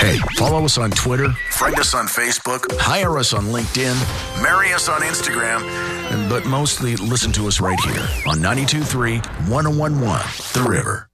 Hey, follow us on Twitter, friend us on Facebook, hire us on LinkedIn, marry us on Instagram, but mostly listen to us right here on 92.3 1011 The River.